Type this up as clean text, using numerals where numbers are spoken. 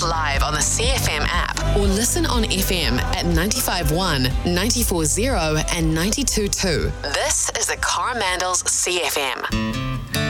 us live on the CFM app or listen on FM at 95.1, 94.0 and 92.2. This is the Coromandels CFM.